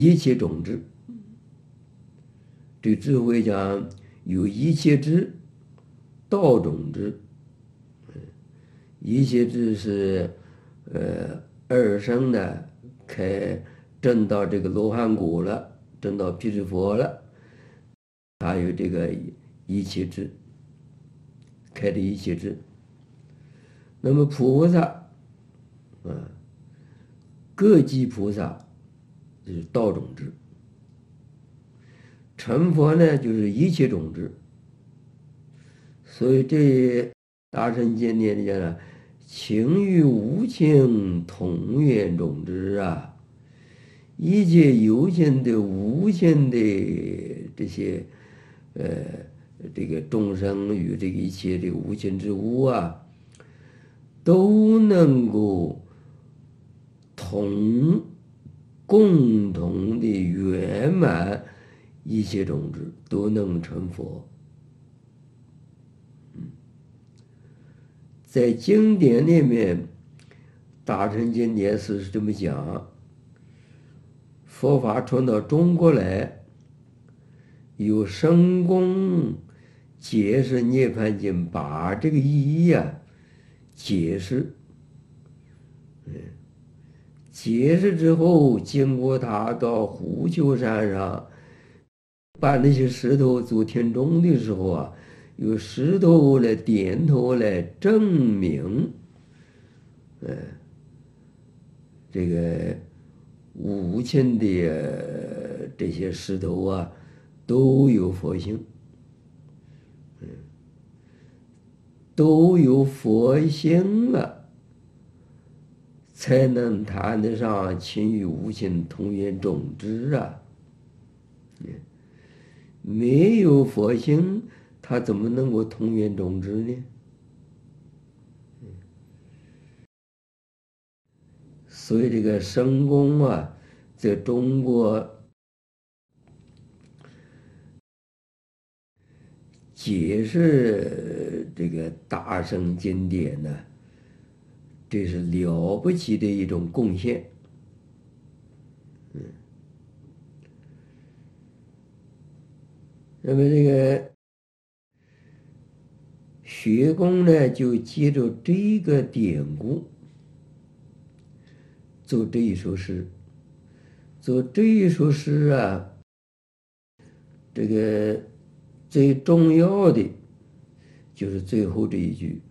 一切种子。这智慧讲有一切智、道种子。一切智是二生的证到这个罗汉果了，证到辟支佛了，他有这个一切智，开的一切智。那么菩萨各级菩萨就是道种子，成佛呢就是一切种子。所以这大乘经典里讲了，情与无情同源种子啊，一切有情的、无情的这些这个众生与这个一切这个无情之物啊，都能够共同的圆满一切种子，都能成佛。在经典里面，大乘经典是这么讲：佛法传到中国来，有神功解释《涅槃经》，把这个意义解释。解释之后，经过他到虎丘山上把那些石头做天钟的时候有石头来点头来证明，这个无情的这些石头都有佛性，都有佛性才能谈得上情与无情同源种子没有佛性，他怎么能够同源种子呢？所以这个神功在中国解释这个大乘经典呢，这是了不起的一种贡献。那么这个学宫呢，就接着这个典故做这一首诗。做这一首诗这个最重要的就是最后这一句，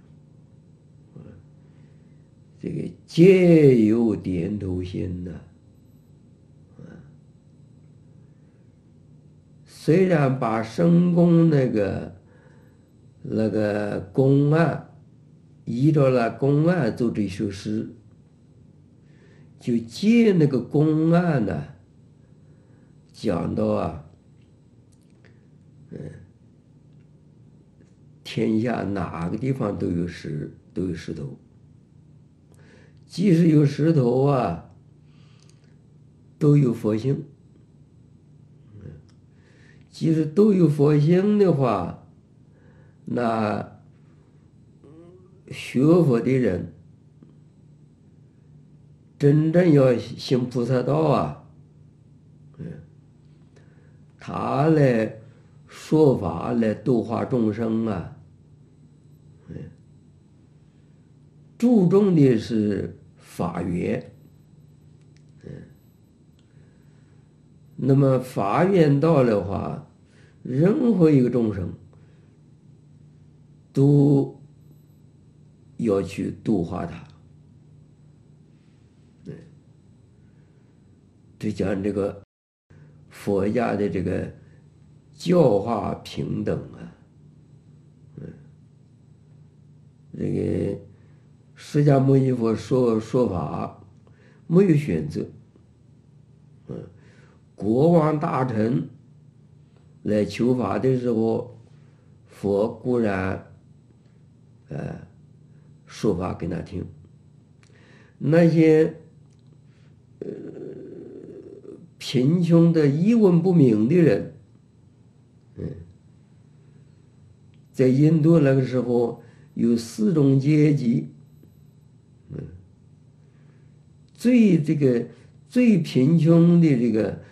这个皆有点头心虽然把神功那个公案依照了公案做这首诗，就借那个公案讲到天下哪个地方都有石头，即使有石头都有佛性。即使都有佛性的话，那学佛的人真正要行菩萨道他来说法来度化众生注重的是法缘。那么法缘到的话，任何一个众生都要去度化他。这讲这个佛家的这个教化平等这个释迦牟尼佛说法没有选择，国王大臣来求法的时候，佛固然说法给他听。那些贫穷的一文不名的人，在印度那个时候有4种阶级，最贫穷的这个